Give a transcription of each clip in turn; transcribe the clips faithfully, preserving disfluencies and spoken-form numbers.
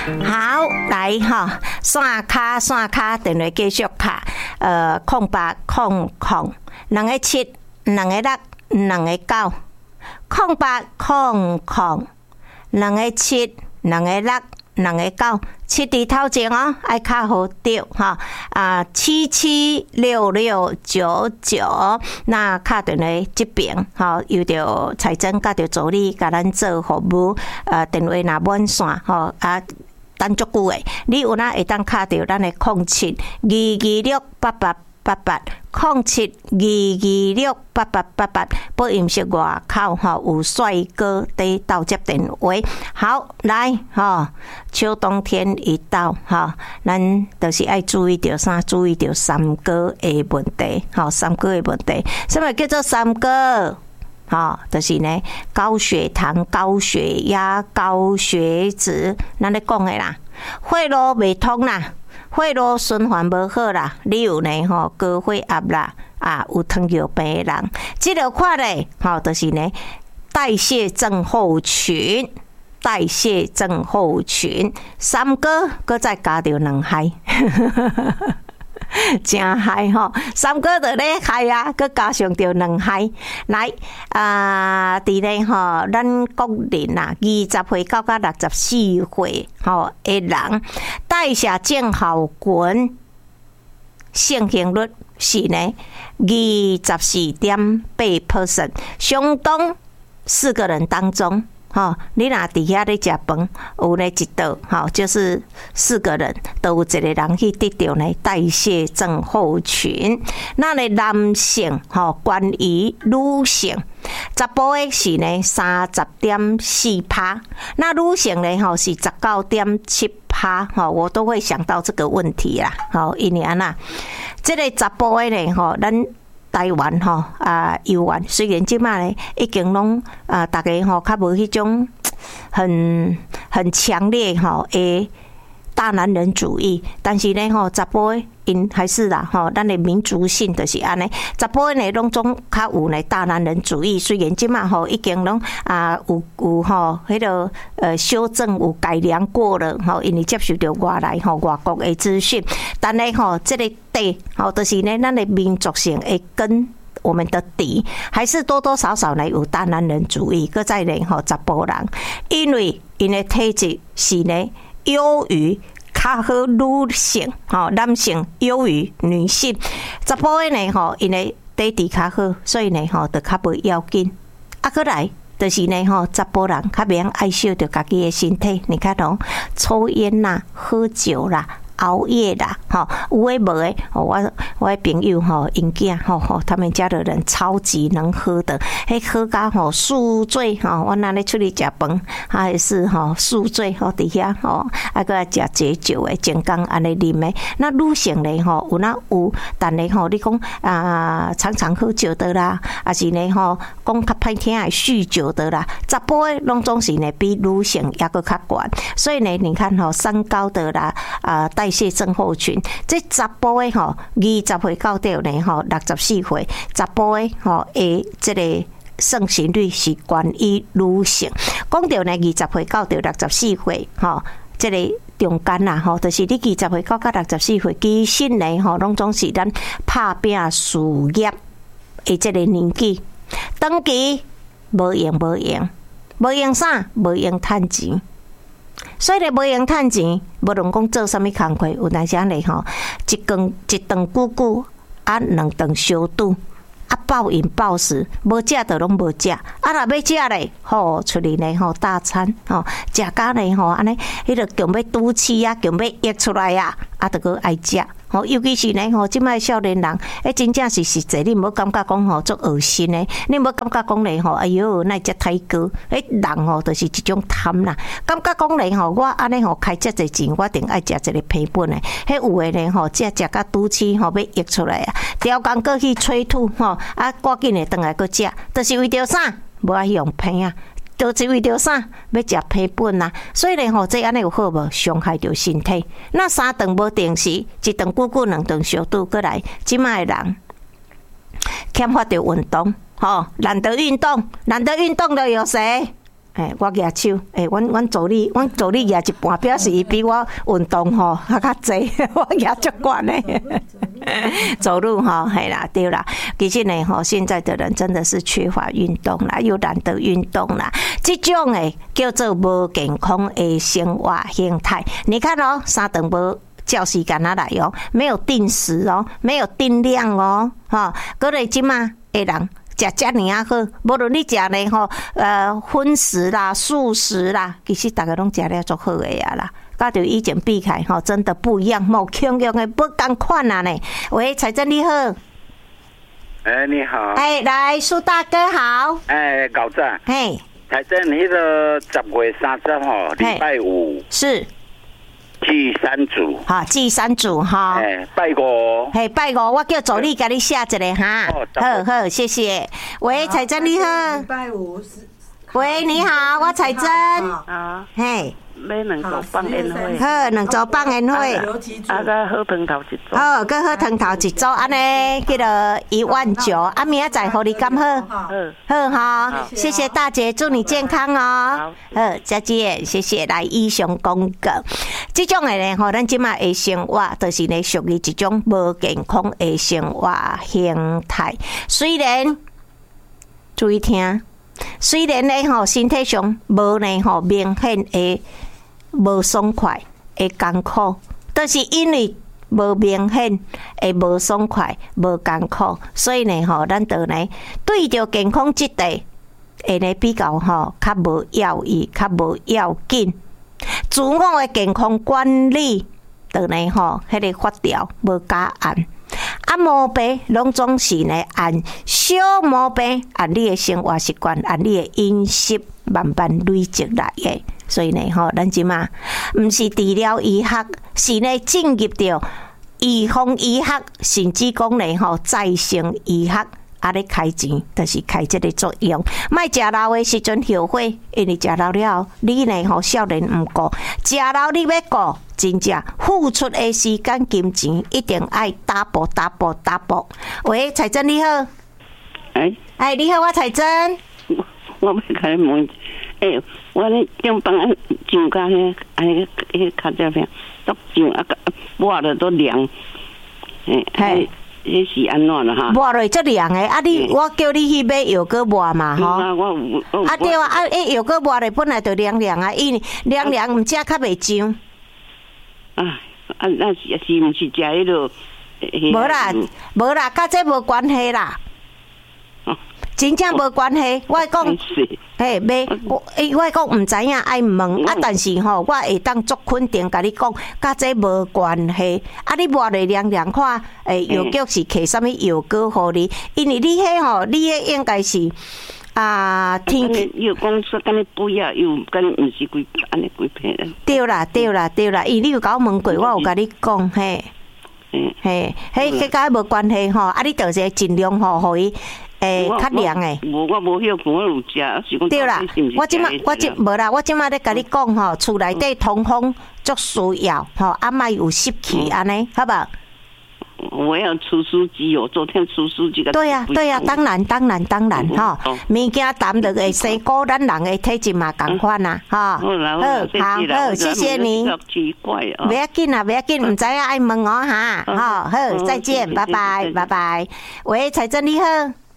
好，来哈，线卡线卡，电话继续卡，呃，空八空空，两个七，两个六，两个九，空八空空，两个七，两个六，两个九，七伫头前哦，爱卡好对哈啊，七七六六九九，那卡电话这边哈，有着财政甲着助理甲咱做服务，呃，电话若满线吼啊。等足久诶，你有哪会当卡到咱诶空七二二六八八八八空七二二六八八八八，保佑是外口吼有帅哥伫斗接电话。好，来吼，秋冬天一到吼，咱就是爱注意着啥？注意着三高诶问题，吼，三高诶问题，什么叫做三高？好，就是呢，高血糖、高血压、高血脂，咱咧讲的啦，血路袂通啦，血路循环无好啦，你有呢吼高血压啦，啊有糖尿病的人，即个款咧，吼，就是呢代谢症候群，代谢症候群，三个搁再加着两害。真害吼，三个就咧害啊，佮加上着两害。来啊，伫咧吼，咱国人啊，二十岁到到六十四岁吼的人，代谢症候群盛行率是呢二十四点八 percent， 相当四个人当中。吼，你若伫遐咧食饭，有咧一道，吼，就是四个人都有一个人去得到呢代谢症候群。那咧男性，吼，关于女性，查甫的是呢三十点四趴，那女性呢吼是十九点七趴，吼，我都会想到这个问题啦，吼，因为安那，这个查甫的呢，吼，咱。台湾吼啊，游玩虽然即摆咧已经拢啊，大家吼较无迄种很很强烈吼诶大男人主义，但是呢吼，查甫因还是啦吼，咱的民族性就是安尼，查甫呢拢总较有呢大男人主义，虽然即摆吼已经拢啊有有吼迄个呃修正有改良过了吼，因为接受到外来吼外国的资讯，但呢吼这个底吼就是呢咱的民族性会跟。我们的底还是多多少少呢有大男人主义，搁再呢吼查甫人，因为因的体质是呢优于较好女性，吼男性优于女性，查甫的呢吼因的底质较好，所以呢吼就较无要紧。啊，搁来就是呢吼查甫人较免爱惜着家己的身体，你看哦，抽烟啦、喝酒啦。熬夜啦，吼，有诶无诶，我我的朋友吼，因囝吼吼，他们家的人超级能喝的，迄喝甲吼宿醉吼，我那咧出去食饭，他也是吼宿醉吼伫遐吼，啊个食解酒诶，健康安尼啉诶。那女性咧吼，有那有，但咧吼，你讲啊，常常喝酒的啦，啊是呢吼，讲较歹听诶酗酒的啦，查甫诶拢总是呢比女性抑个较悬，所以呢，你看吼，三高的啦，啊代谢症候群，这查甫的吼，二十岁到到呢吼，六十四岁，查甫的吼，诶，这个盛行率是关于女性。讲到呢，二十岁到到六十四岁，吼，这个中间啦，吼，就是你二十岁到到六十四岁，其实呢，吼，拢总是咱拍拼事业的这个年纪，长期无用无用，无用啥？无用趁钱。所以咧，无用趁钱，无论讲做啥物工课，有当时安尼吼，一顿一顿久久，啊两顿小肚，啊暴饮暴食，无食就拢无食，啊若要食咧，吼出去呢吼大餐，吼食甲呢吼安尼，迄个强要肚脐啊，强要溢出来啊，啊着个爱食。吼，尤其是呢，吼，即摆少年人，诶，真正是实际，你唔好感觉讲吼，足恶心诶，你唔好感觉讲咧吼，哎哟，那只太高，诶，人吼就是一种贪啦，感觉讲咧吼，我安尼吼开遮侪钱，我一定爱食一个赔本诶，迄有诶咧吼，食食甲肚脐吼要溢出来啊，调工过去催吐吼，啊，赶紧诶转来搁食，就是为着啥？无爱用骗啊。就是为着啥？要食赔本啊！所以咧吼，这安尼有好无？伤害着身体。那三顿无定时，一顿久久，两顿小肚过来，即卖人欠缺着运动，吼，懒得运动，懒得运动的有谁？ 哎，我举手，哎，阮阮助理，阮助理举一半，表示伊比我运动吼较较济，我举足悬嘞。走路哈，嘿啦，对啦。其实呢，吼，现在的人真的是缺乏运动啦，又懒得运动啦。这种诶叫做无健康的生活形态。你看哦，三顿无照时间啊来哦，没有定时哦，没有定量哦，哈，搁来即嘛的人。食遮尔啊好，无论你食呢吼，呃，荤食啦、素食啦，其实大家拢食了足好诶啊啦。甲着以前比起来吼，真的不一样，无强强诶，不共款啊呢。喂，财政你好。 哎、欸，你好。 哎，来，苏大哥好。 哎、欸，搞赞。 嘿， 财政，你个十月三十号，礼拜五是。 祭三祖， 好，祭三祖哈， 哎、欸，拜五， 嘿，拜五，我叫助理给你写一个哈，好好，谢谢。喂，彩珍你好， 拜五是， 喂，你好，我彩珍， 啊， 嘿。 买两组放烟花， 好，两组放烟花， 啊个好汤头一组， 好，个好汤头一组，安尼叫做一万九，啊明仔载互你咁好，好，好哈，谢谢大姐，祝你健康哦，好，再见，谢谢。来以上公告，这种的呢，吼，咱即马的生活，就是呢属于一种无健康的生活形态，虽然注意听，虽然呢吼身体上无呢吼明显的。无爽快会艰苦，都、就是因为无明显会无爽快、无艰苦，所以呢，吼，咱就呢对着健康这块会呢比较吼较无要义、较无要紧。自我的健康管理，就呢吼，迄个法条无加按。啊，毛病拢总是呢按小毛病，按你的生活习惯，按你的饮食，慢慢累积来的。所以呢，吼，咱即嘛，毋是治疗医学，是呢进入到预防医学，甚至讲呢，吼再生医学，啊咧开钱，就是开这个作用。莫食老的时阵后悔，因为食老了，你呢吼少年毋顾，食老你要顾。真正付出的时间金钱一定爱打波打波打波。喂，彩珍你好。 哎， 哎，你好，我彩珍。 我我要甲你问，哎，我咧顶帮啊上甲迄安尼迄卡这边，都上啊抹了都凉，哎，嘿，迄是安怎啦哈？ 抹落足凉诶，啊你我叫你去买药膏抹嘛吼。 啊，我有。 啊对啊，啊诶药膏抹咧本来就凉凉啊，因为凉凉毋食较袂上。 啊啊，那是是毋是食迄落？ 无啦，无啦，甲这无关系啦。真正无关系，我讲，嘿，袂，我诶，我讲毋知影爱问啊，但是吼，我会当足肯定甲你讲，甲这无关系。啊，你抹咧凉凉看，诶，药局是摕啥物药膏互你？因为你迄吼，你迄应该是。啊，天气又讲说，敢你不要，又敢毋是规安尼规片咧。 对啦，对啦，对啦，伊你有甲我问过，我有甲你讲嘿，嘿，迄迄甲无关系吼，啊，你就是尽量吼，互伊诶较凉诶。 无，我无晓，我有食，是讲。 对啦，我即马我即无啦，我即马咧甲你讲吼，厝内底通风足需要吼，啊，莫有湿气安尼，好无？ 我要除湿机哦，昨天除湿机个。 对呀、啊，对呀、啊，当然，当然，当然哈。物件淡就会生高，咱人的体质嘛共款呐，哈。好，好，好，谢谢你。 奇怪哦。 不要紧啦，不要紧，唔知影爱问我哈。好，好，再见，拜拜，拜拜。喂，彩珍你好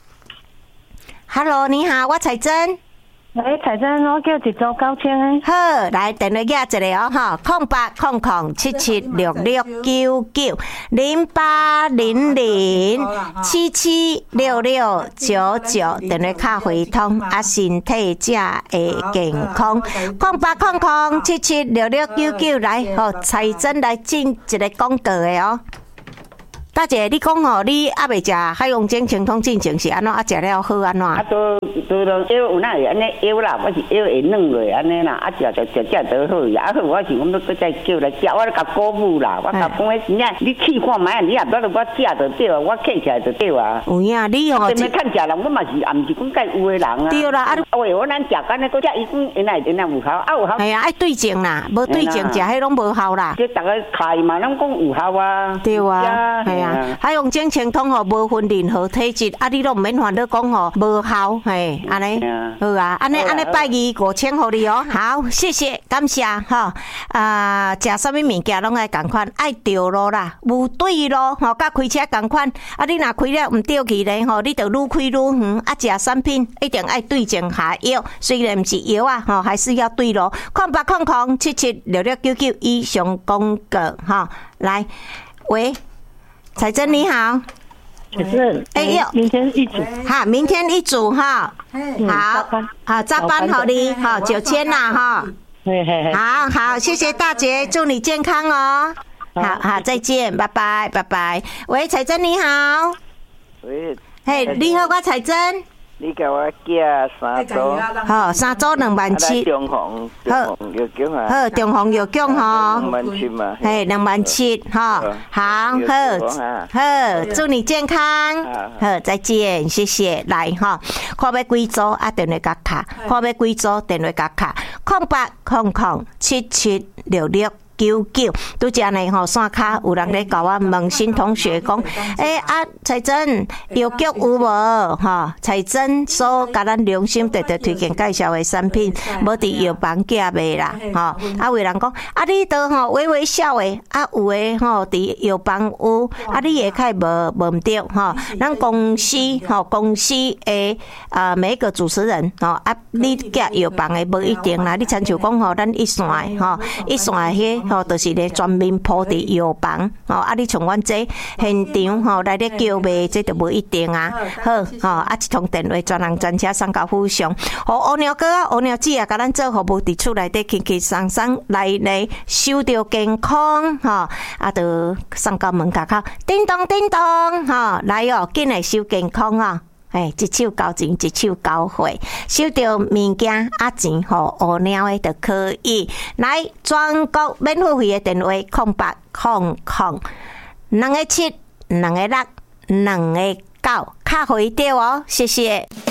，Hello， 你好，我彩珍。 喂，彩珍，我叫一组九千诶。 好，来电话记一个哦，哈，空八空空七七六六九九零八零零七七六六九九，电话卡回通，啊，身体才会健康。空八空空七七六六九九，来，好，彩珍来进一个广告的哦。大姐，你讲吼，你还未食海洋精清通进前是安怎？啊，食了好安怎？ 啊，都都都腰有哪会安尼腰啦？我是腰会软落安尼啦，啊，食就食食得好，啊好，我是讲要再叫来食，我咧甲鼓舞啦，我甲讲迄真正，你试看卖，你也不要我食就对啊，我客起来就对啊。 有影，你吼， 真看食人，我嘛是，也毋是讲介有诶人啊。对啦，啊，喂，我咱食干呢，搁食伊讲，因来因来有效，啊有效。 系啊，爱对症啦，无对症食迄拢无效啦。 即逐个开嘛，咱讲有效啊。 对啊，系系啊，海洋精清通吼无分任何体质，啊，你都毋免烦恼讲吼无效，嘿，安尼好啊，安尼安尼拜二五千互你哦，好，谢谢，感谢吼，啊，食啥物物件拢爱共款，爱着路啦，有对路吼，甲开车共款，啊，你若开了毋对去咧吼，你着愈开愈远，啊，食产品一定爱对症下药，虽然毋是药啊，吼，还是要对路，空八空空七七六六九九以上公告哈，来，喂，彩珍你好。 彩珍， 哎呦， 明天一组， 好，明天一组哈，好，好，早班好你，好九千啦哈，好好，谢谢大姐，祝你健康哦，好好，再见，拜拜，拜拜。喂，彩珍你好， 喂， 嘿，你好，我彩珍。 你甲我寄三组， 好，三组两万七。 中红，中红药奖啊。 好，中红药奖吼。 两万七嘛。 嘿，两万七，哈，好，好，好，祝你健康。好，再见，谢谢。来哈，看要几组啊？电话甲卡，看要几组电话甲卡，空八空空七七六六。九九，拄只呢吼，线卡有人咧甲我问新同学讲，诶、欸、啊，彩珍药局有无？吼，彩珍所甲咱良心特特推荐介绍的产品，无伫药房寄卖啦，吼。啊，有人讲，啊，你都吼微微笑诶，啊有诶吼伫药房有，啊你会较无无毋对吼。咱公司吼公司诶啊每一个主持人吼，啊你寄药房诶无一定啦，你亲像讲吼，咱一线诶吼，一线诶迄。吼，就是咧专门铺伫药房，吼啊！你像阮这现场吼来咧叫卖，这就无一定啊。好，吼啊，一通电话专人专车送到府上，互乌鸟哥啊、乌鸟姊啊，甲咱做服务伫厝内底轻轻松松来咧收着健康，吼啊，就送到门口口，叮咚叮咚，吼来哦，紧来收健康啊！哎，一手交钱，一手交货，收到物件啊钱互乌鸟的就可以。来，全国免付费的电话：空八空空两个七两个六两个九，卡回掉哦，谢谢。